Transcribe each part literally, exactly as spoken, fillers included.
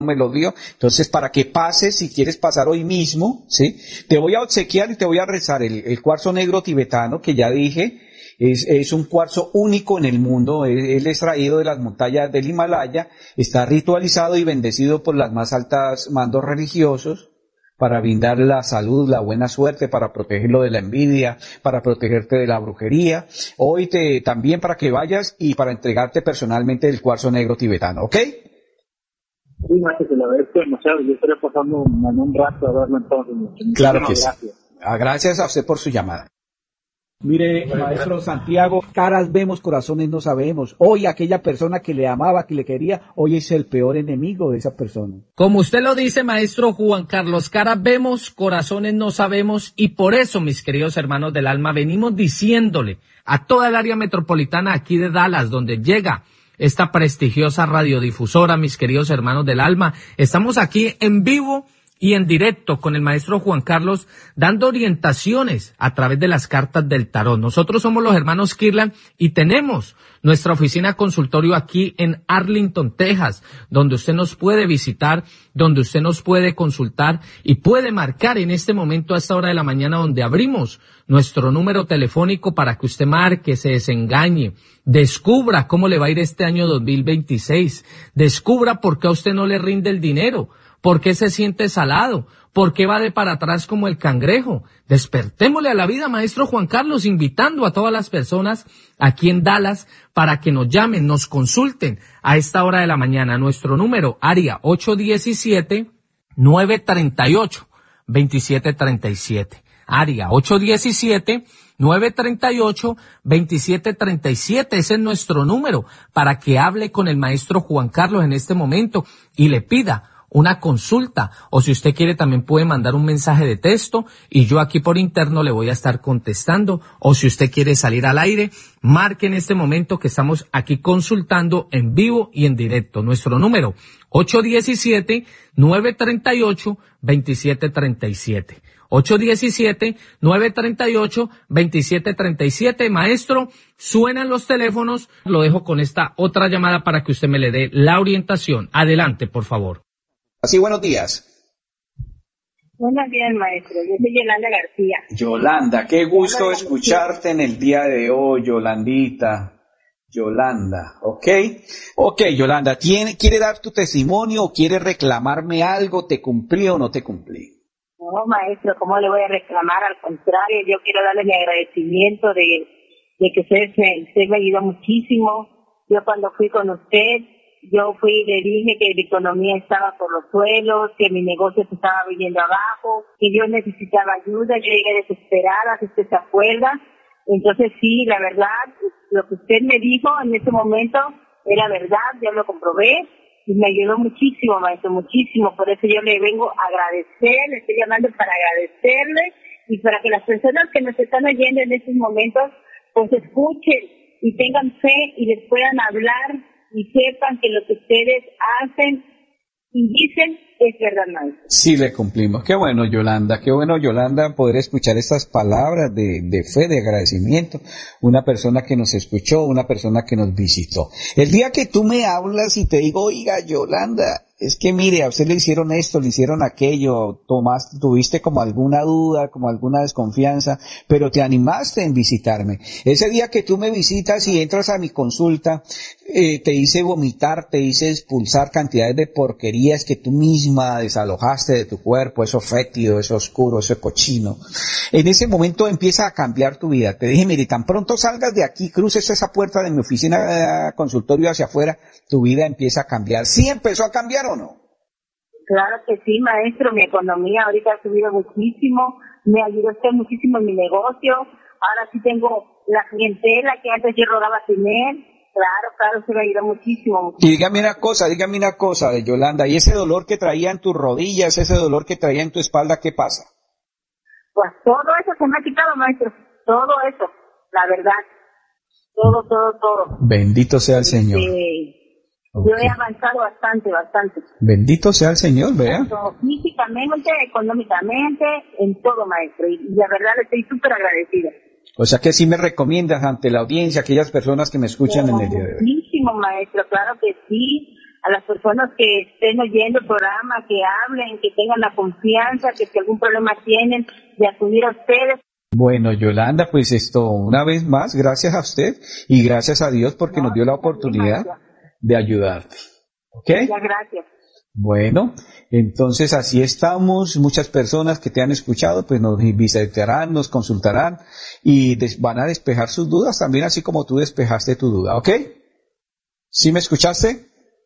me lo dio. Entonces, para que pases, si quieres pasar hoy mismo, ¿sí? Te voy a obsequiar y te voy a rezar el, el cuarzo negro tibetano, que ya dije, es, es un cuarzo único en el mundo. Él, él es traído de las montañas del Himalaya, está ritualizado y bendecido por las más altas mandos religiosos, para brindar la salud, la buena suerte, para protegerlo de la envidia, para protegerte de la brujería. Hoy te, también para que vayas y para entregarte personalmente el cuarzo negro tibetano, ¿ok? Sí, maestro, que lo agradezco demasiado. Yo estaré pasando en un rato a verlo entonces. Claro que sí. Gracias a usted por su llamada. Mire, maestro Santiago, caras vemos, corazones no sabemos. Hoy aquella persona que le amaba, que le quería, hoy es el peor enemigo de esa persona. Como usted lo dice, maestro Juan Carlos, caras vemos, corazones no sabemos, y por eso, mis queridos hermanos del alma, venimos diciéndole a toda el área metropolitana aquí de Dallas, donde llega esta prestigiosa radiodifusora, mis queridos hermanos del alma, estamos aquí en vivo y en directo con el maestro Juan Carlos, dando orientaciones a través de las cartas del tarot. Nosotros somos los hermanos Kirlan y tenemos nuestra oficina consultorio aquí en Arlington, Texas, donde usted nos puede visitar, donde usted nos puede consultar y puede marcar en este momento a esta hora de la mañana, donde abrimos nuestro número telefónico para que usted marque, se desengañe, descubra cómo le va a ir este año dos mil veintiséis, descubra por qué a usted no le rinde el dinero, ¿por qué se siente salado? ¿Por qué va de para atrás como el cangrejo? Despertémosle a la vida, maestro Juan Carlos, invitando a todas las personas aquí en Dallas para que nos llamen, nos consulten a esta hora de la mañana. Nuestro número, área ocho uno siete, nueve tres ocho, dos siete tres siete. Área ocho uno siete, nueve tres ocho, dos siete tres siete. Ese es nuestro número para que hable con el maestro Juan Carlos en este momento y le pida una consulta, o si usted quiere también puede mandar un mensaje de texto y yo aquí por interno le voy a estar contestando, o si usted quiere salir al aire, marque en este momento que estamos aquí consultando en vivo y en directo. Nuestro número ocho uno siete, nueve tres ocho, dos siete tres siete. ocho uno siete, nueve tres ocho, dos siete tres siete. Maestro, suenan los teléfonos, lo dejo con esta otra llamada para que usted me le dé la orientación. Adelante, por favor. Así, buenos días. Buenos días, maestro. Yo soy Yolanda García. Yolanda, qué gusto escucharte en el día de hoy, Yolandita. Yolanda, ¿ok? Ok, Yolanda, ¿tiene, ¿quiere dar tu testimonio o quiere reclamarme algo? ¿Te cumplí o no te cumplí? No, maestro, ¿cómo le voy a reclamar? Al contrario, yo quiero darle mi agradecimiento de, de que usted, usted me ayudó muchísimo. Yo cuando fui con usted, yo fui y le dije que la economía estaba por los suelos, que mi negocio se estaba viniendo abajo, que yo necesitaba ayuda. Yo llegué desesperada, si usted se acuerda. Entonces sí, la verdad, lo que usted me dijo en ese momento era verdad, yo lo comprobé y me ayudó muchísimo, maestro, muchísimo. Por eso yo le vengo a agradecer, le estoy llamando para agradecerle y para que las personas que nos están oyendo en estos momentos pues escuchen y tengan fe y les puedan hablar y sepan que lo que ustedes hacen y dicen es verdad, maestro. Sí, le cumplimos. Qué bueno, Yolanda, qué bueno, Yolanda, poder escuchar estas palabras de, de fe, de agradecimiento. Una persona que nos escuchó, una persona que nos visitó. El día que tú me hablas y te digo, oiga, Yolanda, es que mire, a usted le hicieron esto, le hicieron aquello, tomaste, tuviste como alguna duda, como alguna desconfianza, pero te animaste en visitarme. Ese día que tú me visitas y entras a mi consulta, eh, te hice vomitar, te hice expulsar cantidades de porquerías que tú misma desalojaste de tu cuerpo, eso fétido, eso oscuro, eso cochino. En ese momento empieza a cambiar tu vida. Te dije, mire, tan pronto salgas de aquí, cruces esa puerta de mi oficina eh, consultorio hacia afuera, tu vida empieza a cambiar. ¿Sí empezó a cambiar o no? Claro que sí, maestro. Mi economía ahorita ha subido muchísimo. Me ayudó usted muchísimo en mi negocio. Ahora sí tengo la clientela que antes yo rodaba sin él. Claro, claro, se me ayudó muchísimo, muchísimo. Y dígame una cosa, dígame una cosa, de Yolanda, ¿y ese dolor que traía en tus rodillas, ese dolor que traía en tu espalda, qué pasa? Pues todo eso se me ha quitado, maestro. Todo eso, la verdad. Todo, todo, todo. Bendito sea el Señor. Sí. Okay. Yo he avanzado bastante, bastante. Bendito sea el Señor, vea. Tanto físicamente, económicamente, en todo, maestro. Y, y la verdad le estoy súper agradecida. O sea que sí me recomiendas ante la audiencia, aquellas personas que me escuchan Pero en el día de hoy. Muchísimo, maestro, claro que sí. a las personas que estén oyendo el programa, que hablen, que tengan la confianza, que si algún problema tienen, de acudir a ustedes. Bueno, Yolanda, pues esto, una vez más, gracias a usted y gracias a Dios porque no, nos dio la oportunidad de ayudarte. ¿Ok? Muchas gracias. Bueno, entonces así estamos, muchas personas que te han escuchado pues nos visitarán, nos consultarán y des- van a despejar sus dudas también así como tú despejaste tu duda, ¿ok? ¿Sí me escuchaste?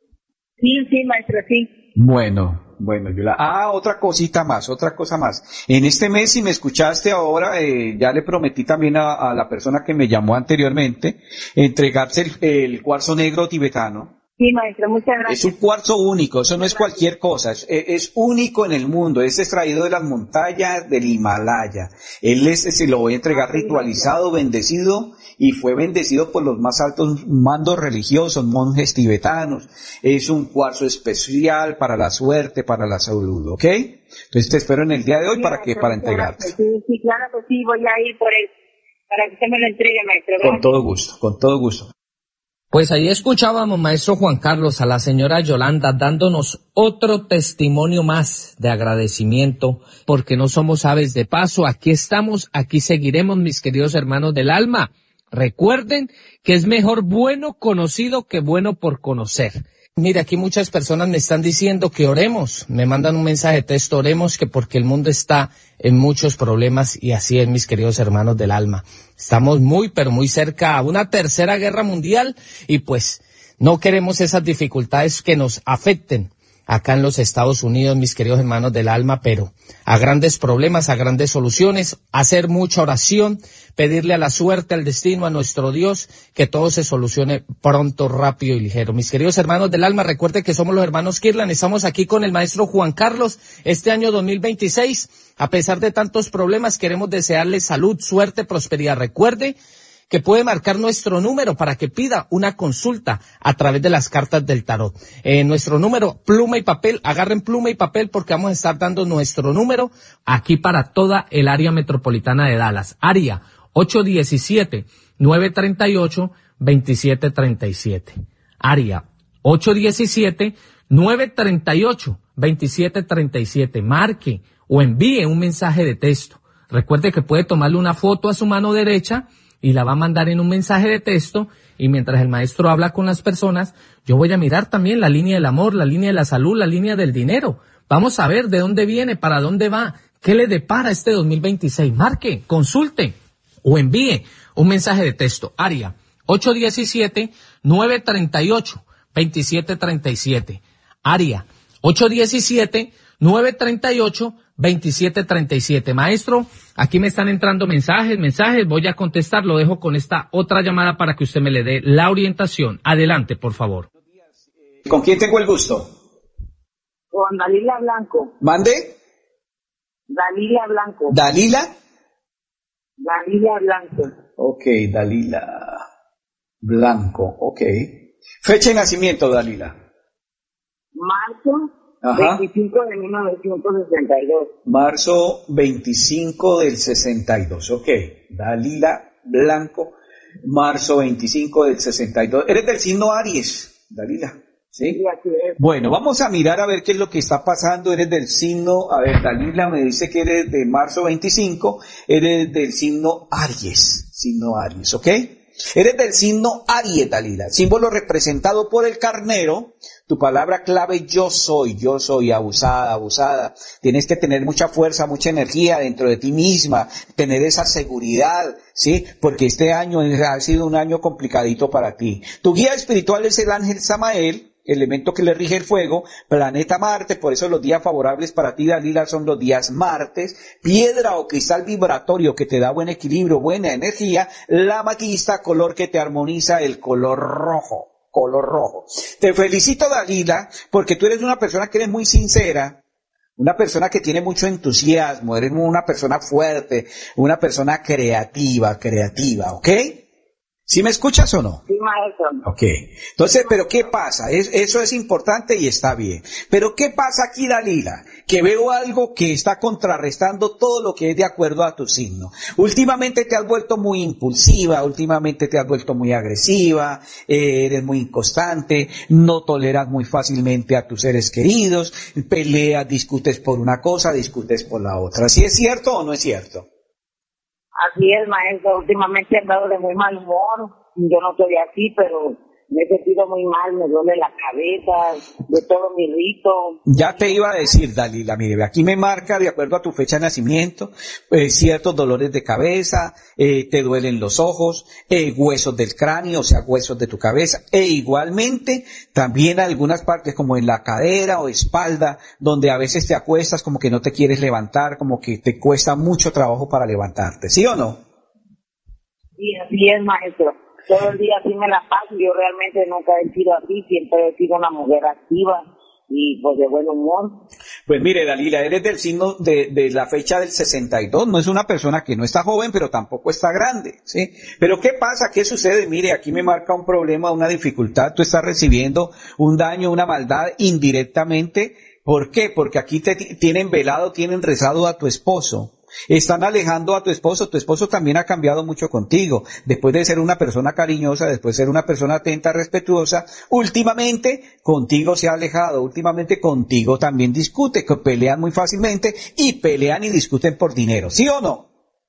Sí, sí, maestro, sí. Bueno, bueno, yo la... Ah, otra cosita más, otra cosa más. En este mes, si me escuchaste ahora, eh, ya le prometí también a, a la persona que me llamó anteriormente, entregarse el, el cuarzo negro tibetano. Sí, maestro, muchas gracias. Es un cuarzo único, eso no es cualquier cosa, es, es único en el mundo, es extraído de las montañas del Himalaya. Él es, se lo voy a entregar ritualizado, bendecido, y fue bendecido por los más altos mandos religiosos, monjes tibetanos. Es un cuarzo especial para la suerte, para la salud, ¿ok? Entonces te espero en el día de hoy Sí, para que, maestro, para muchas entregarte. gracias. Sí, sí, claro que sí, voy a ir por él, para que usted me lo entregue, maestro. Con Gracias. todo gusto, con todo gusto. Pues ahí escuchábamos, maestro Juan Carlos, a la señora Yolanda dándonos otro testimonio más de agradecimiento, porque no somos aves de paso, aquí estamos, aquí seguiremos, mis queridos hermanos del alma. Recuerden que es mejor bueno conocido que bueno por conocer. Mira, aquí muchas personas me están diciendo que oremos, me mandan un mensaje de texto, oremos, que porque el mundo está en muchos problemas, y así es, mis queridos hermanos del alma. Estamos muy, pero muy cerca a una tercera guerra mundial, y pues no queremos esas dificultades que nos afecten acá en los Estados Unidos, mis queridos hermanos del alma, pero a grandes problemas, a grandes soluciones, hacer mucha oración, pedirle a la suerte, al destino, a nuestro Dios, que todo se solucione pronto, rápido y ligero. Mis queridos hermanos del alma, recuerden que somos los hermanos Kirlan, estamos aquí con el maestro Juan Carlos, este año dos mil veintiséis, a pesar de tantos problemas, queremos desearle salud, suerte, prosperidad. Recuerde que puede marcar nuestro número para que pida una consulta a través de las cartas del tarot. Eh, nuestro número, pluma y papel, agarren pluma y papel porque vamos a estar dando nuestro número aquí para toda el área metropolitana de Dallas. Área ocho uno siete, nueve tres ocho, dos siete tres siete. Área ocho uno siete, nueve tres ocho, dos siete tres siete. Marque o envíe un mensaje de texto. Recuerde que puede tomarle una foto a su mano derecha y la va a mandar en un mensaje de texto, y mientras el maestro habla con las personas, yo voy a mirar también la línea del amor, la línea de la salud, la línea del dinero. Vamos a ver de dónde viene, para dónde va, qué le depara este dos mil veintiséis. Marque, consulte o envíe un mensaje de texto. Área ocho uno siete, nueve tres ocho, dos siete tres siete. Área ocho uno siete, nueve tres ocho, dos siete tres siete. Maestro, aquí me están entrando mensajes, mensajes, voy a contestar, lo dejo con esta otra llamada para que usted me le dé la orientación. Adelante, por favor. ¿Con quién tengo el gusto? Con Dalila Blanco. ¿Mande? Dalila Blanco. ¿Dalila? Dalila Blanco. Ok, Dalila Blanco, ok. Fecha de nacimiento, Dalila. Marzo Ajá. veinticinco de mil novecientos sesenta y dos. Marzo veinticinco del sesenta y dos, ok. Dalila Blanco, marzo veinticinco del sesenta y dos. Eres del signo Aries, Dalila, ¿sí? Sí, así es. Bueno, vamos a mirar a ver qué es lo que está pasando. Eres del signo, a ver, Dalila me dice que eres de marzo veinticinco, eres del signo Aries, signo Aries, ¿ok? Eres del signo Aries, Dalila, símbolo representado por el carnero. Tu palabra clave, yo soy, yo soy, abusada, abusada. Tienes que tener mucha fuerza, mucha energía dentro de ti misma, tener esa seguridad, ¿sí? Porque este año ha sido un año complicadito para ti. Tu guía espiritual es el ángel Samael, elemento que le rige el fuego, planeta Marte, por eso los días favorables para ti, Dalila, son los días martes, piedra o cristal vibratorio que te da buen equilibrio, buena energía, la maquista, color que te armoniza, el color rojo. Color rojo. Te felicito, Dalila, porque tú eres una persona que eres muy sincera, una persona que tiene mucho entusiasmo, eres una persona fuerte, una persona creativa, creativa, ¿ok? ¿Sí me escuchas o no? Sí, maestro. Ok. Entonces, ¿pero qué pasa? Es, eso es importante y está bien. Pero ¿qué pasa aquí, Dalila? Que veo algo que está contrarrestando todo lo que es de acuerdo a tu signo. Últimamente te has vuelto muy impulsiva, últimamente te has vuelto muy agresiva, eh, eres muy inconstante, no toleras muy fácilmente a tus seres queridos, peleas, discutes por una cosa, discutes por la otra. ¿Sí es cierto o no es cierto? Así es, maestro. Últimamente he andado de muy mal humor. Yo no estoy así, pero me he sentido muy mal. Me duele la cabeza, de todo mi rito. Ya te iba a decir, Dalila, mire, aquí me marca, de acuerdo a tu fecha de nacimiento, eh, ciertos dolores de cabeza, eh, te duelen los ojos, eh, huesos del cráneo, o sea, huesos de tu cabeza, e igualmente también algunas partes como en la cadera o espalda, donde a veces te acuestas como que no te quieres levantar, como que te cuesta mucho trabajo para levantarte, ¿sí o no? Sí, así es, maestro. Todo el día así me la paso. Yo realmente nunca he sido así. Siempre he sido una mujer activa y pues de buen humor. Pues mire, Dalila, eres del signo de, de la fecha del sesenta y dos, no es una persona que no está joven, pero tampoco está grande, ¿sí? Pero ¿qué pasa? ¿Qué sucede? Mire, aquí me marca un problema, una dificultad, tú estás recibiendo un daño, una maldad indirectamente. ¿Por qué? Porque aquí te tienen velado, tienen rezado a tu esposo. Están alejando a tu esposo, tu esposo también ha cambiado mucho contigo, después de ser una persona cariñosa, después de ser una persona atenta, respetuosa, últimamente contigo se ha alejado, últimamente contigo también discute, que pelean muy fácilmente y pelean y discuten por dinero, ¿sí o no?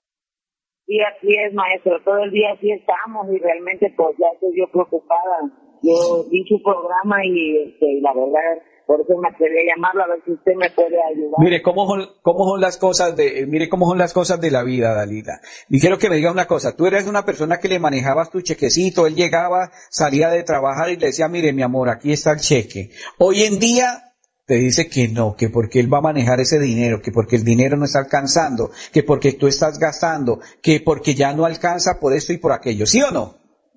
Sí, así es, maestro. Todo el día así estamos y realmente pues ya estoy yo preocupada. Yo vi su programa y este, la verdad... Por eso me atreví a llamarlo, a ver si usted me puede ayudar. Mire, ¿cómo son, cómo son las cosas de, mire cómo son las cosas de la vida, Dalila? Y quiero que me diga una cosa, tú eres una persona que le manejabas tu chequecito, él llegaba, salía de trabajar y le decía, mire mi amor, aquí está el cheque. Hoy en día, te dice que no, que porque él va a manejar ese dinero, que porque el dinero no está alcanzando, que porque tú estás gastando, que porque ya no alcanza por esto y por aquello, ¿sí o no?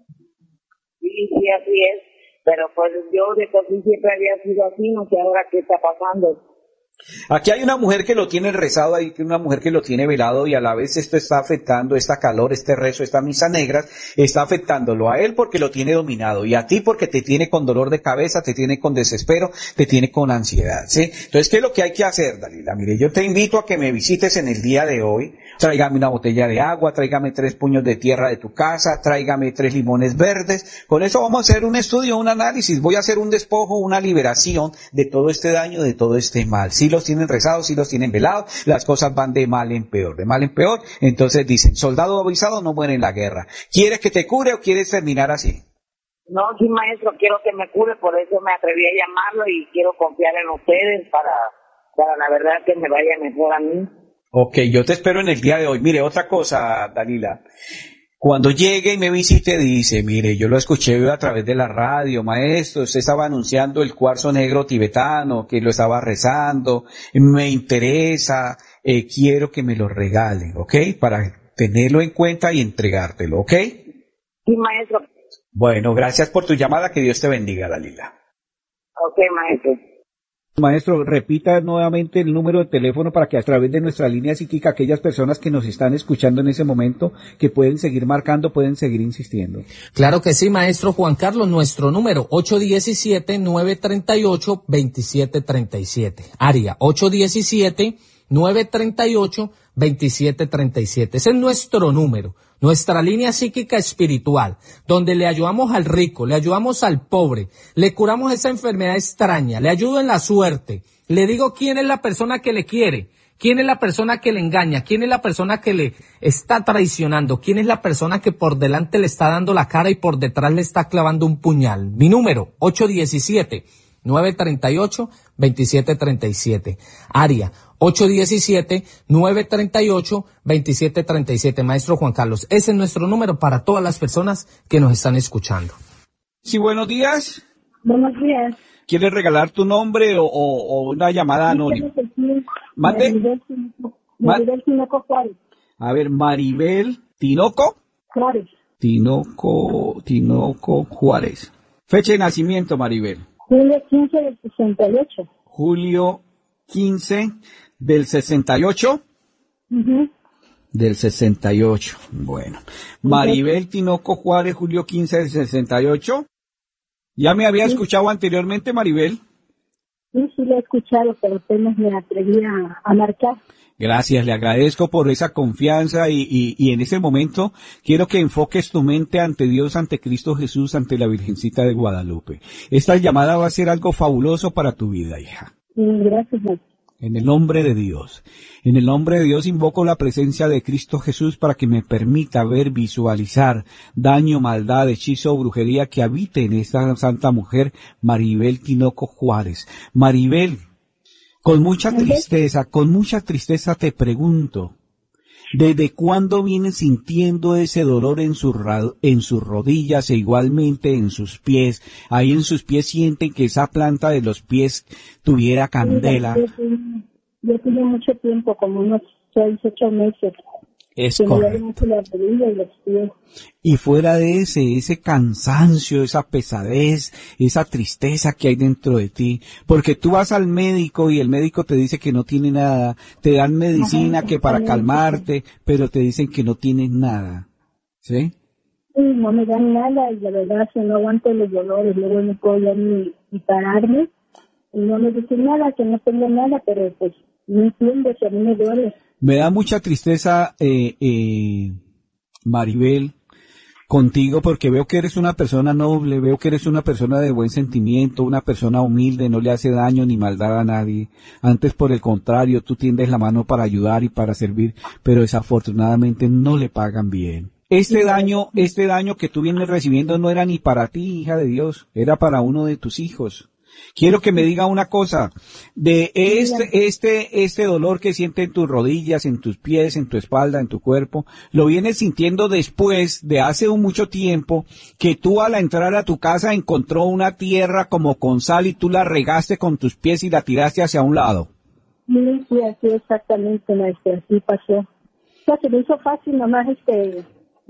Sí, sí, así es. Pero pues yo de por sí siempre había sido así, no sé ahora qué está pasando. Aquí hay una mujer que lo tiene rezado, hay una mujer que lo tiene velado y a la vez esto está afectando, esta calor, este rezo, esta misa negra, está afectándolo a él porque lo tiene dominado y a ti porque te tiene con dolor de cabeza, te tiene con desespero, te tiene con ansiedad, ¿sí? Entonces, ¿qué es lo que hay que hacer, Dalila? Mire, yo te invito a que me visites en el día de hoy, tráigame una botella de agua, tráigame tres puños de tierra de tu casa, tráigame tres limones verdes, con eso vamos a hacer un estudio, un análisis, voy a hacer un despojo, una liberación de todo este daño, de todo este mal, ¿sí? Los tienen rezados, sí los tienen velados, las cosas van de mal en peor, de mal en peor, entonces dicen, soldado avisado no muere en la guerra. ¿Quieres que te cure o quieres terminar así? No, sí, maestro, quiero que me cure, por eso me atreví a llamarlo y quiero confiar en ustedes para, para la verdad que me vaya mejor a mí. Ok, yo te espero en el día de hoy. Mire, otra cosa, Dalila. Cuando llegue y me visite, dice, mire, yo lo escuché a través de la radio, maestro, usted estaba anunciando el cuarzo negro tibetano, que lo estaba rezando, me interesa, eh, quiero que me lo regalen, ¿ok? Para tenerlo en cuenta y entregártelo, ¿ok? Sí, maestro. Bueno, gracias por tu llamada, que Dios te bendiga, Dalila. Ok, maestro. Maestro, repita nuevamente el número de teléfono para que a través de nuestra línea psíquica aquellas personas que nos están escuchando en ese momento, que pueden seguir marcando, pueden seguir insistiendo. Claro que sí, maestro Juan Carlos, nuestro número ocho uno siete, nueve tres ocho, dos siete tres siete. Área ocho uno siete, nueve tres ocho, dos siete tres siete. Ese es nuestro número. Nuestra línea psíquica espiritual, donde le ayudamos al rico, le ayudamos al pobre, le curamos esa enfermedad extraña, le ayudo en la suerte, le digo quién es la persona que le quiere, quién es la persona que le engaña, quién es la persona que le está traicionando, quién es la persona que por delante le está dando la cara y por detrás le está clavando un puñal. Mi número, ocho uno siete, nueve tres ocho, dos siete tres siete. Área ocho uno siete, nueve tres ocho, dos siete tres siete. Maestro Juan Carlos, ese es nuestro número para todas las personas que nos están escuchando. Sí, buenos días. Buenos días. ¿Quieres regalar tu nombre o, o, o una llamada anónima? ¿Mande? Maribel Tinoco Juárez. A ver, Maribel Tinoco. Juárez. Tinoco, Tinoco Juárez. Fecha de nacimiento, Maribel. Julio quince del sesenta y ocho. Julio quince del sesenta y ocho. Uh-huh. Del sesenta y ocho. Bueno. Maribel Tinoco Juárez, julio quince del sesenta y ocho. ¿Ya me había escuchado anteriormente, Maribel? Sí, sí lo he escuchado, pero apenas me atreví a, a marcar. Gracias, le agradezco por esa confianza y, y, y en ese momento quiero que enfoques tu mente ante Dios, ante Cristo Jesús, ante la Virgencita de Guadalupe. Esta llamada va a ser algo fabuloso para tu vida, hija. Sí, gracias, maestro. En el nombre de Dios. En el nombre de Dios invoco la presencia de Cristo Jesús para que me permita ver, visualizar daño, maldad, hechizo o brujería que habite en esta santa mujer, Maribel Tinoco Juárez. Maribel, con mucha tristeza, con mucha tristeza te pregunto, ¿desde cuándo vienes sintiendo ese dolor en, su, en sus rodillas e igualmente en sus pies? Ahí en sus pies sienten que esa planta de los pies tuviera candela. Yo tuve mucho tiempo, como unos seis, ocho meses. Es que correcto. me mucho la rodilla y los pies. Y fuera de ese, ese cansancio, esa pesadez, esa tristeza que hay dentro de ti, porque tú vas al médico y el médico te dice que no tiene nada, te dan medicina Ajá, que para exactamente. calmarte, pero te dicen que no tienes nada, ¿sí? Sí, no me dan nada y la verdad que no aguanto los dolores, luego no puedo ya ni, ni pararme y no me dicen nada, que no tengo nada, pero pues no entiendo que a mí me duele. Me da mucha tristeza, eh, eh, Maribel, contigo, porque veo que eres una persona noble, veo que eres una persona de buen sentimiento, una persona humilde, no le hace daño ni maldad a nadie. Antes, por el contrario, tú tiendes la mano para ayudar y para servir, pero desafortunadamente no le pagan bien. Este daño, este daño que tú vienes recibiendo no era ni para ti, hija de Dios, era para uno de tus hijos. Quiero que me diga una cosa, de este, este, este dolor que sientes en tus rodillas, en tus pies, en tu espalda, en tu cuerpo, lo vienes sintiendo después de hace un mucho tiempo que tú al entrar a tu casa encontró una tierra como con sal y tú la regaste con tus pies y la tiraste hacia un lado. Sí, sí, así exactamente, maestro, así pasó. O sea, se me hizo fácil nomás este,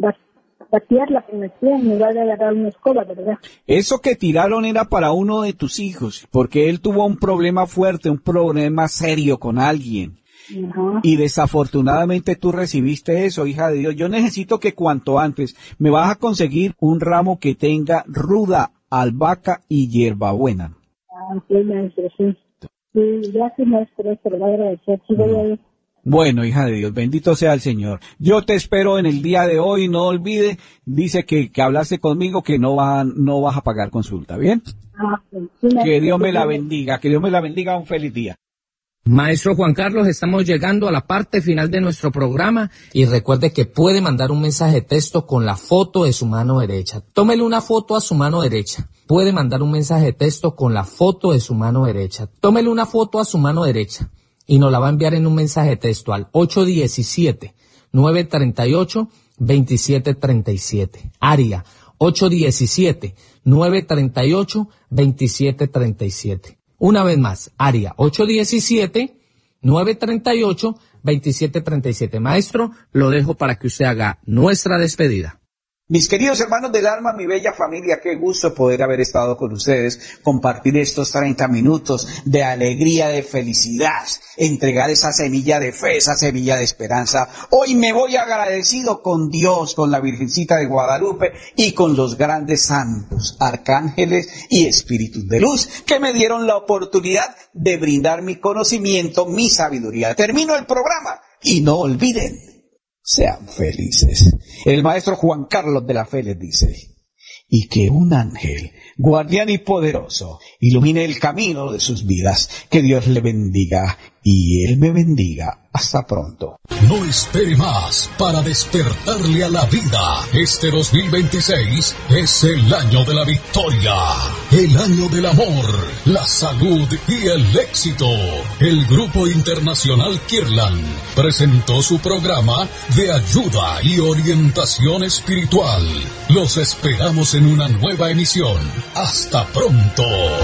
batearla con el pie en lugar de agarrar una escoba, ¿verdad? Eso que tiraron era para uno de tus hijos, porque él tuvo un problema fuerte, un problema serio con alguien. Ajá. Y desafortunadamente tú recibiste eso, hija de Dios. Yo necesito que cuanto antes me vas a conseguir un ramo que tenga ruda, albahaca y hierbabuena. Ah, ok, maestro, sí. Sí, gracias, maestro, te lo voy a agradecer. Sí, voy a ir. Bueno, hija de Dios, bendito sea el Señor. Yo te espero en el día de hoy, no olvide, dice que, que hablaste conmigo, que no, va, no vas a pagar consulta, ¿bien? Ah, sí, maestro, Que Dios me la sí, bendiga, que Dios me la bendiga, un feliz día. Maestro Juan Carlos, estamos llegando a la parte final de nuestro programa y recuerde que puede mandar un mensaje de texto con la foto de su mano derecha. Tómele una foto a su mano derecha. Puede mandar un mensaje de texto con la foto de su mano derecha. Tómele una foto a su mano derecha y nos la va a enviar en un mensaje de texto al ocho uno siete, nueve tres ocho, dos siete tres siete. Área ocho uno siete, nueve tres ocho, dos siete tres siete. Una vez más, área ocho uno siete, nueve tres ocho, dos siete tres siete. Maestro, lo dejo para que usted haga nuestra despedida. Mis queridos hermanos del alma, mi bella familia, qué gusto poder haber estado con ustedes, compartir estos treinta minutos de alegría, de felicidad, entregar esa semilla de fe, esa semilla de esperanza. Hoy me voy agradecido con Dios, con la Virgencita de Guadalupe y con los grandes santos, arcángeles y espíritus de luz que me dieron la oportunidad de brindar mi conocimiento, mi sabiduría. Termino el programa y no olviden, sean felices. El maestro Juan Carlos de la Fe les dice, y que un ángel, guardián y poderoso, ilumine el camino de sus vidas. Que Dios le bendiga y Él me bendiga. Hasta pronto. No espere más para despertarle a la vida. Este dos mil veintiséis es el año de la victoria, el año del amor, la salud y el éxito. El Grupo Internacional Kirlan presentó su programa de ayuda y orientación espiritual. Los esperamos en una nueva emisión. Hasta pronto.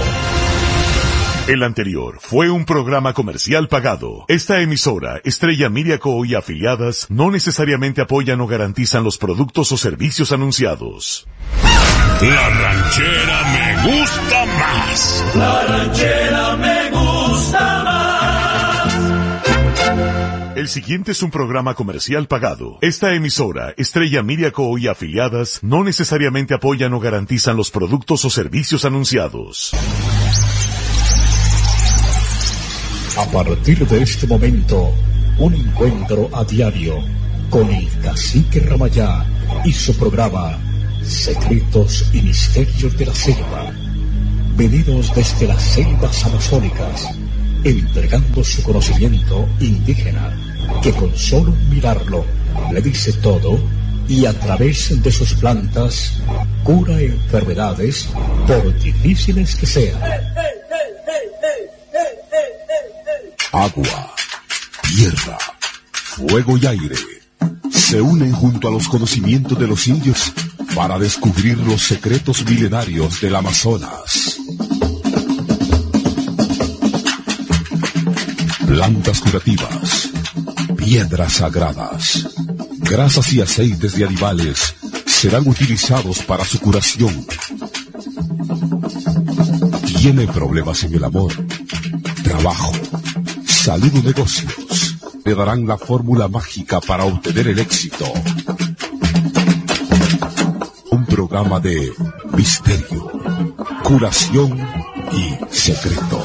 El anterior fue un programa comercial pagado. Esta emisora, Estrella Media Co. y afiliadas, no necesariamente apoyan o garantizan los productos o servicios anunciados. La ranchera me gusta más. La ranchera me gusta más. El siguiente es un programa comercial pagado. Esta emisora, Estrella Media Co. y afiliadas, no necesariamente apoyan o garantizan los productos o servicios anunciados. A partir de este momento, un encuentro a diario con el Cacique Ramayá y su programa Secretos y Misterios de la Selva, venidos desde las selvas amazónicas, entregando su conocimiento indígena, que con solo mirarlo le dice todo y a través de sus plantas cura enfermedades por difíciles que sean. Agua, tierra, fuego y aire se unen junto a los conocimientos de los indios para descubrir los secretos milenarios del Amazonas. Plantas curativas, piedras sagradas, grasas y aceites de animales serán utilizados para su curación. ¿Tiene problemas en el amor, trabajo, salud o negocios? Le darán la fórmula mágica para obtener el éxito. Un programa de misterio, curación y secreto.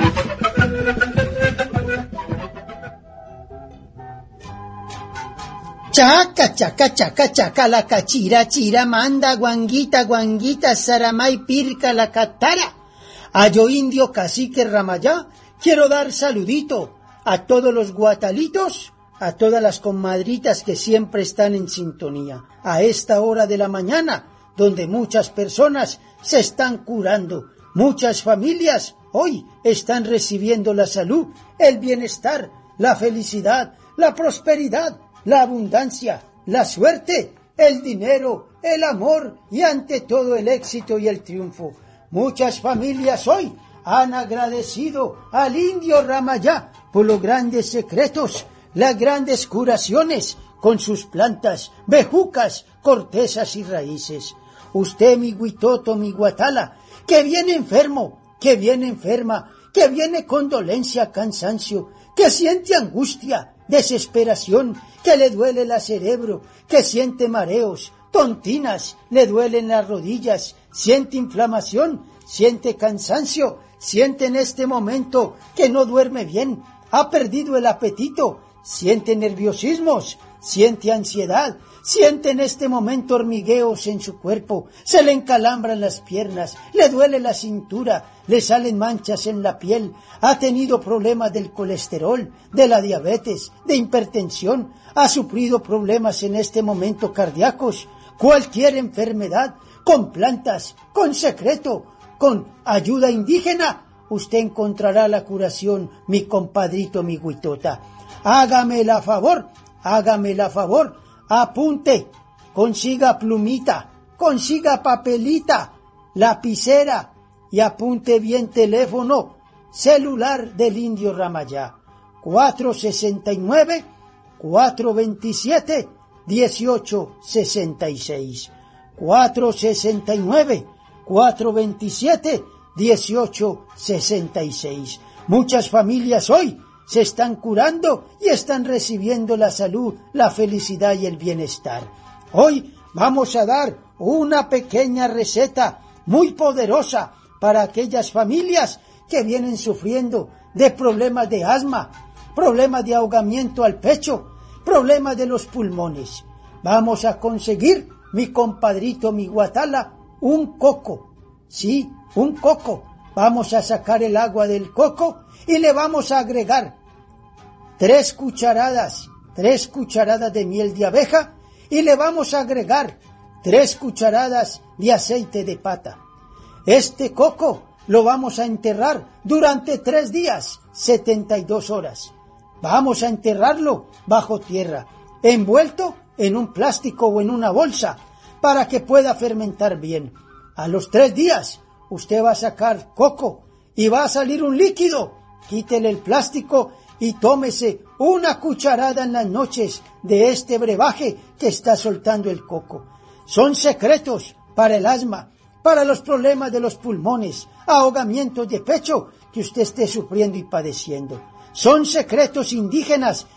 Chaca, chaca, chaca, chaca, la cachira, chira, manda, guanguita, guanguita, saramay, pirca, la catara. A yo indio Cacique Ramayá, quiero dar saludito a todos los guatalitos, a todas las comadritas que siempre están en sintonía, a esta hora de la mañana, donde muchas personas se están curando, muchas familias hoy están recibiendo la salud, el bienestar, la felicidad, la prosperidad, la abundancia, la suerte, el dinero, el amor y ante todo el éxito y el triunfo. Muchas familias hoy han agradecido al indio Ramayá por los grandes secretos, las grandes curaciones con sus plantas, bejucas, cortezas y raíces. Usted, mi Huitoto, mi Guatala, que viene enfermo, que viene enferma, que viene con dolencia, cansancio, que siente angustia, desesperación, que le duele el cerebro, que siente mareos, tontinas, le duelen las rodillas, siente inflamación, siente cansancio, siente en este momento que no duerme bien, ha perdido el apetito, siente nerviosismos, siente ansiedad, siente en este momento hormigueos en su cuerpo, se le encalambran las piernas, le duele la cintura, le salen manchas en la piel, ha tenido problemas del colesterol, de la diabetes, de hipertensión, ha sufrido problemas en este momento cardíacos, cualquier enfermedad, con plantas, con secreto, con ayuda indígena, usted encontrará la curación, mi compadrito, mi Huitota. Hágame la favor, hágame la favor, apunte, consiga plumita, consiga papelita, lapicera y apunte bien teléfono celular del indio Ramayá, cuatro sesenta y nueve, cuatro veintisiete, dieciocho sesenta y seis, cuatro sesenta y nueve, cuatro veintisiete, dieciocho sesenta y seis. Muchas familias hoy se están curando y están recibiendo la salud, la felicidad y el bienestar. Hoy vamos a dar una pequeña receta muy poderosa para aquellas familias que vienen sufriendo de problemas de asma, problemas de ahogamiento al pecho, problemas de los pulmones. Vamos a conseguir, mi compadrito, mi Guatala, un coco. Sí, un coco. Vamos a sacar el agua del coco y le vamos a agregar tres cucharadas, tres cucharadas de miel de abeja y le vamos a agregar tres cucharadas de aceite de pata. Este coco lo vamos a enterrar durante tres días, setenta y dos horas. Vamos a enterrarlo bajo tierra, envuelto en un plástico o en una bolsa, para que pueda fermentar bien. A los tres días, usted va a sacar coco y va a salir un líquido. Quítele el plástico y tómese una cucharada en las noches de este brebaje que está soltando el coco. Son secretos para el asma, para los problemas de los pulmones, ahogamientos de pecho que usted esté sufriendo y padeciendo. Son secretos indígenas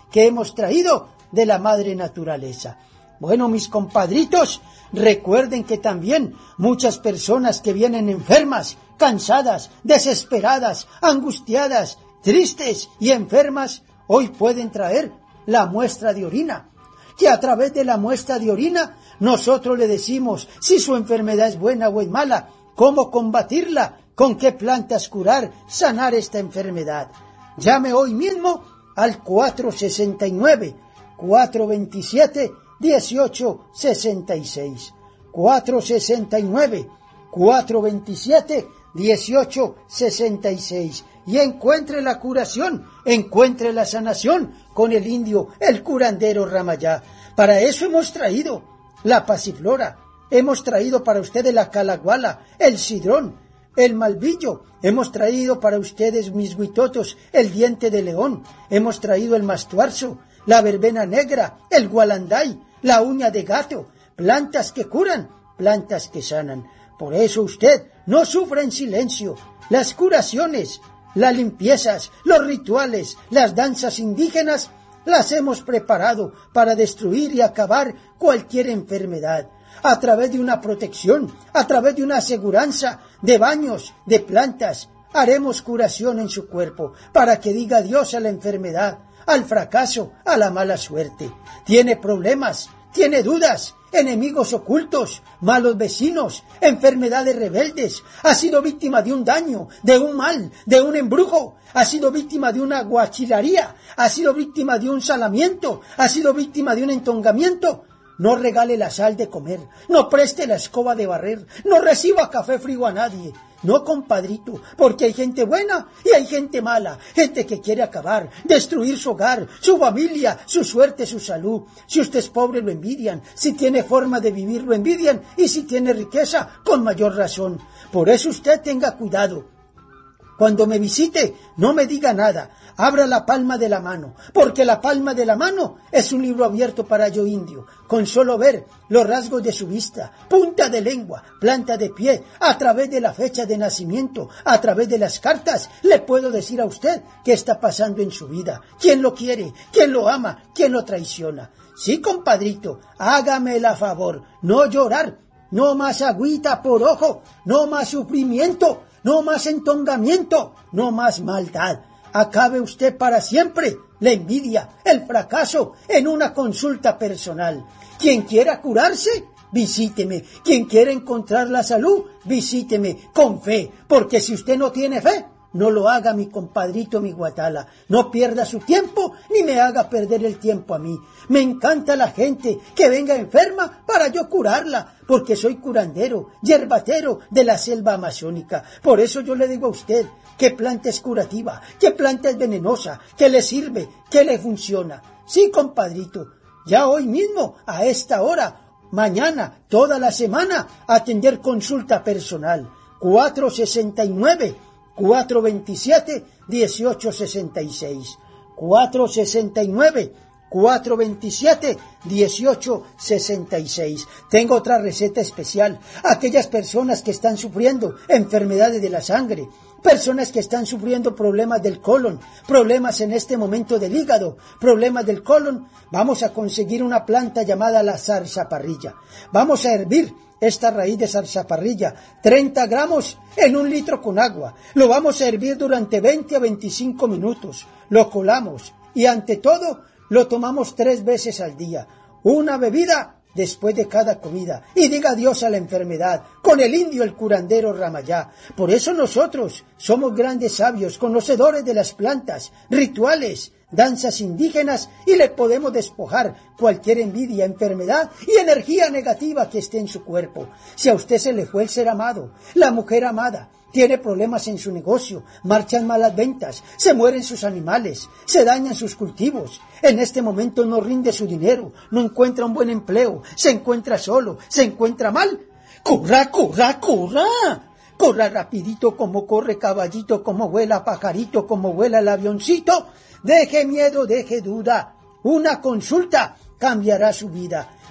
que hemos traído de la madre naturaleza. Bueno, mis compadritos, recuerden que también muchas personas que vienen enfermas, cansadas, desesperadas, angustiadas, tristes y enfermas, hoy pueden traer la muestra de orina, que a través de la muestra de orina nosotros le decimos si su enfermedad es buena o es mala, cómo combatirla, con qué plantas curar, sanar esta enfermedad. Llame hoy mismo al cuatro sesenta y nueve, cuatro veintisiete, dieciocho sesenta y seis. cuatro sesenta y nueve, cuatro veintisiete, dieciocho sesenta y seis. Y encuentre la curación, encuentre la sanación con el indio, el curandero Ramayá. Para eso hemos traído la pasiflora, hemos traído para ustedes la calaguala, el sidrón, el malvillo, hemos traído para ustedes, mis huitotos, el diente de león, hemos traído el mastuarzo, la verbena negra, el gualanday, la uña de gato, plantas que curan, plantas que sanan. Por eso usted no sufra en silencio. Las curaciones, las limpiezas, los rituales, las danzas indígenas, las hemos preparado para destruir y acabar cualquier enfermedad. A través de una protección, a través de una aseguranza de baños, de plantas, haremos curación en su cuerpo para que diga adiós a la enfermedad, al fracaso, a la mala suerte. Tiene problemas, tiene dudas, enemigos ocultos, malos vecinos, enfermedades rebeldes, ha sido víctima de un daño, de un mal, de un embrujo, ha sido víctima de una guachilaría, ha sido víctima de un salamiento, ha sido víctima de un entongamiento. No regale la sal de comer, no preste la escoba de barrer, no reciba café frío a nadie. No, compadrito, porque hay gente buena y hay gente mala, gente que quiere acabar, destruir su hogar, su familia, su suerte, su salud. Si usted es pobre lo envidian, si tiene forma de vivir lo envidian y si tiene riqueza con mayor razón. Por eso usted tenga cuidado. Cuando me visite, no me diga nada, abra la palma de la mano, porque la palma de la mano es un libro abierto para yo indio, con solo ver los rasgos de su vista, punta de lengua, planta de pie, a través de la fecha de nacimiento, a través de las cartas, le puedo decir a usted qué está pasando en su vida, quién lo quiere, quién lo ama, quién lo traiciona. Sí, compadrito, hágame el favor, no llorar, no más agüita por ojo, no más sufrimiento, no más entongamiento, no más maldad. Acabe usted para siempre la envidia, el fracaso en una consulta personal. Quien quiera curarse, visíteme. Quien quiera encontrar la salud, visíteme con fe. Porque si usted no tiene fe, no lo haga, mi compadrito, mi guatala. No pierda su tiempo ni me haga perder el tiempo a mí. Me encanta la gente que venga enferma para yo curarla, porque soy curandero, yerbatero de la selva amazónica. Por eso yo le digo a usted, ¿qué planta es curativa? ¿Qué planta es venenosa? ¿Qué le sirve? ¿Qué le funciona? Sí, compadrito, ya hoy mismo, a esta hora, mañana, toda la semana, atender consulta personal. cuatro sesenta y nueve, cuatro veintisiete, dieciocho sesenta y seis. cuatro sesenta y nueve, cuatro veintisiete, dieciocho sesenta y seis. Tengo otra receta especial. Aquellas personas que están sufriendo enfermedades de la sangre, personas que están sufriendo problemas del colon, problemas en este momento del hígado, problemas del colon, vamos a conseguir una planta llamada la zarzaparrilla. Vamos a hervir esta raíz de zarzaparrilla, treinta gramos en un litro con agua. Lo vamos a hervir durante veinte a veinticinco minutos. Lo colamos y ante todo lo tomamos tres veces al día. Una bebida después de cada comida. Y diga adiós a la enfermedad con el indio, el curandero Ramayá. Por eso nosotros somos grandes sabios, conocedores de las plantas, rituales, danzas indígenas, y le podemos despojar cualquier envidia, enfermedad y energía negativa que esté en su cuerpo. Si a usted se le fue el ser amado, la mujer amada, tiene problemas en su negocio, marchan malas ventas, se mueren sus animales, se dañan sus cultivos, en este momento no rinde su dinero, no encuentra un buen empleo, se encuentra solo, se encuentra mal, ¡corra, corra, corra! Corra rapidito como corre caballito, como vuela pajarito, como vuela el avioncito. Deje miedo, deje duda. Una consulta cambiará su vida.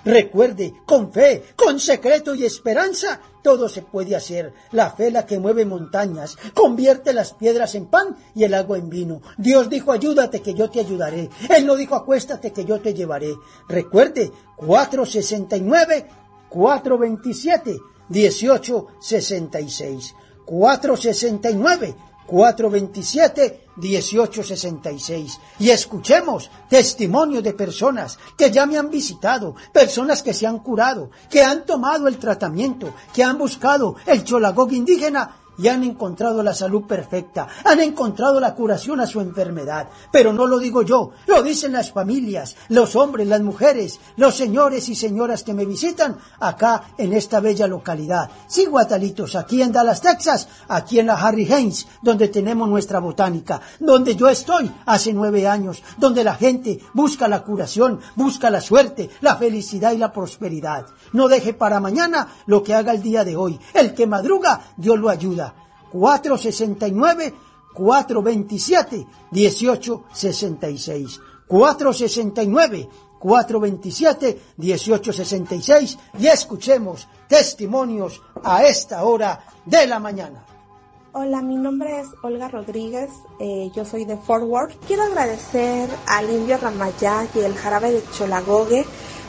Recuerde, con fe, con secreto y esperanza, todo se puede hacer. La fe la que mueve montañas, convierte las piedras en pan y el agua en vino. Dios dijo, ayúdate que yo te ayudaré. Él no dijo, acuéstate que yo te llevaré. Recuerde, cuatro sesenta y nueve, cuatro veintisiete, dieciocho sesenta y seis. cuatro sesenta y nueve, cuatro veintisiete, dieciocho sesenta y seis. Y escuchemos testimonio de personas que ya me han visitado, personas que se han curado, que han tomado el tratamiento, que han buscado el Cholagog indígena y han encontrado la salud perfecta, han encontrado la curación a su enfermedad. Pero no lo digo yo, lo dicen las familias, los hombres, las mujeres, los señores y señoras que me visitan acá en esta bella localidad. Sí, guatalitos, aquí en Dallas, Texas, aquí en la Harry Heinz, donde tenemos nuestra botánica, donde yo estoy hace nueve años, donde la gente busca la curación, busca la suerte, la felicidad y la prosperidad. No deje para mañana lo que haga el día de hoy. El que madruga, Dios lo ayuda. cuatro sesenta y nueve, cuatro veintisiete, dieciocho sesenta y seis. cuatro sesenta y nueve, cuatro veintisiete, dieciocho sesenta y seis. Y escuchemos testimonios a esta hora de la mañana. Hola, mi nombre es Olga Rodríguez, eh, yo soy de Fort Worth. Quiero agradecer al Indio Ramayá y el jarabe de Cholagogue,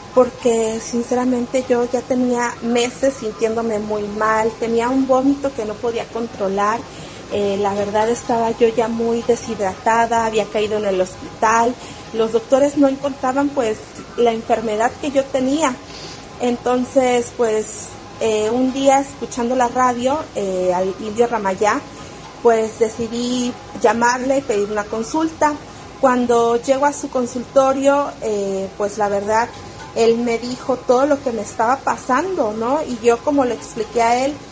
porque sinceramente yo ya tenía meses sintiéndome muy mal, tenía un vómito que no podía controlar, eh, la verdad estaba yo ya muy deshidratada, había caído en el hospital, los doctores no encontraban pues la enfermedad que yo tenía. Entonces pues eh, un día escuchando la radio eh, al Indio Ramayá, pues decidí llamarle y pedir una consulta. Cuando llego a su consultorio, eh, pues la verdad, él me dijo todo lo que me estaba pasando, ¿no? Y yo, como le expliqué a él,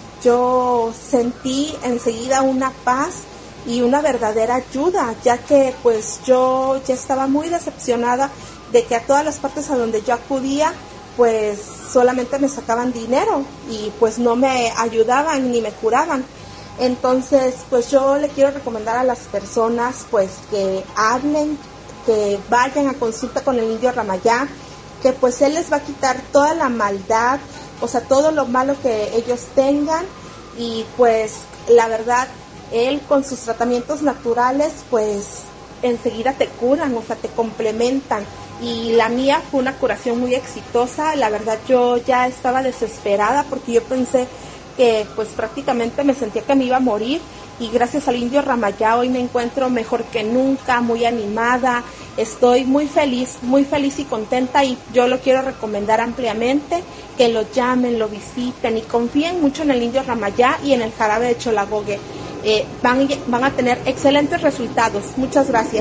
yo sentí enseguida una paz y una verdadera ayuda, ya que pues yo ya estaba muy decepcionada de que a todas las partes a donde yo acudía, pues solamente me sacaban dinero y pues no me ayudaban ni me curaban. Entonces, pues yo le quiero recomendar a las personas pues que hablen, que vayan a consulta con el Indio Ramayá, que pues él les va a quitar toda la maldad, o sea, todo lo malo que ellos tengan, y pues la verdad, él con sus tratamientos naturales, pues enseguida te curan, o sea, te complementan, y la mía fue una curación muy exitosa. La verdad, yo ya estaba desesperada porque yo pensé que pues prácticamente me sentía que me iba a morir, y gracias al Indio Ramayá hoy me encuentro mejor que nunca, muy animada, estoy muy feliz, muy feliz y contenta, y yo lo quiero recomendar ampliamente, que lo llamen, lo visiten y confíen mucho en el Indio Ramayá y en el jarabe de Cholagogue. Eh, van, van a tener excelentes resultados. Muchas gracias.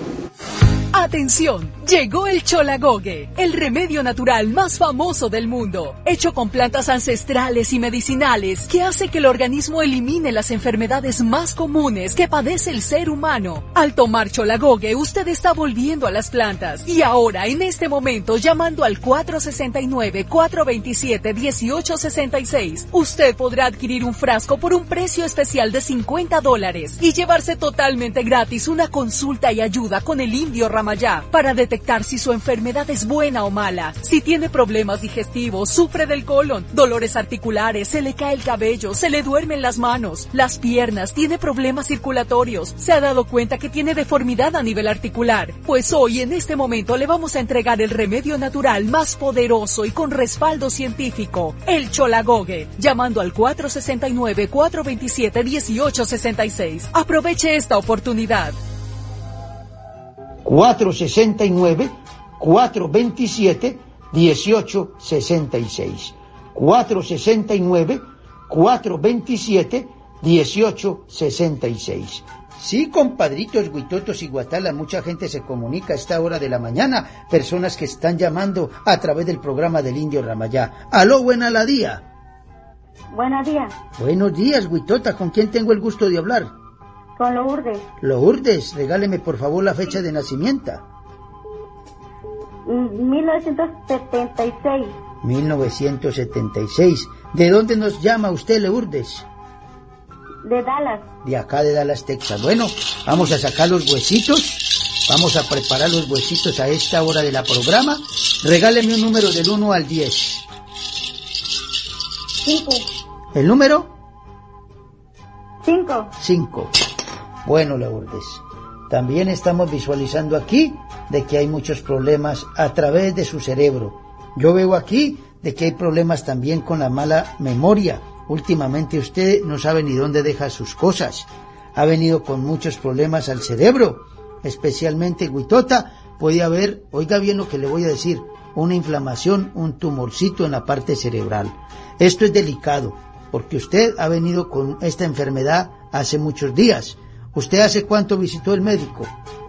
Atención, llegó el Cholagogue, el remedio natural más famoso del mundo, hecho con plantas ancestrales y medicinales que hace que el organismo elimine las enfermedades más comunes que padece el ser humano. Al tomar Cholagogue, usted está volviendo a las plantas, y ahora, en este momento, llamando al cuatro sesenta y nueve, cuatro veintisiete, dieciocho sesenta y seis, usted podrá adquirir un frasco por un precio especial de cincuenta dólares y llevarse totalmente gratis una consulta y ayuda con el Indio Ramayá para detectar si su enfermedad es buena o mala. Si tiene problemas digestivos, sufre del colon, dolores articulares, se le cae el cabello, se le duermen las manos, las piernas, tiene problemas circulatorios, se ha dado cuenta que tiene deformidad a nivel articular, pues hoy en este momento le vamos a entregar el remedio natural más poderoso y con respaldo científico, el Cholagogue, llamando al cuatro sesenta y nueve, cuatro veintisiete, dieciocho sesenta y seis. Aproveche esta oportunidad. cuatro sesenta y nueve, cuatro veintisiete, dieciocho sesenta y seis. cuatro sesenta y nueve, cuatro veintisiete, dieciocho sesenta y seis. Sí, compadritos, guitotos y guatala, mucha gente se comunica a esta hora de la mañana, personas que están llamando a través del programa del Indio Ramayá. Aló, buena la día. Buenos días. Buenos días, guitota, ¿con quién tengo el gusto de hablar? Con Lourdes. Lourdes, regáleme por favor la fecha de nacimiento. mil novecientos setenta y seis. mil novecientos setenta y seis. ¿De dónde nos llama usted, Lourdes? De Dallas. De acá de Dallas, Texas. Bueno, vamos a sacar los huesitos Vamos a preparar los huesitos a esta hora de la programa. Regáleme un número del uno al diez. Cinco. ¿El número? Cinco. Cinco. Bueno, Lourdes, también estamos visualizando aquí de que hay muchos problemas a través de su cerebro. Yo veo aquí de que hay problemas también con la mala memoria. Últimamente usted no sabe ni dónde deja sus cosas. Ha venido con muchos problemas al cerebro, especialmente Huitota. Puede haber, oiga bien lo que le voy a decir, una inflamación, un tumorcito en la parte cerebral. Esto es delicado, porque usted ha venido con esta enfermedad hace muchos días. ¿Usted hace cuánto visitó el médico?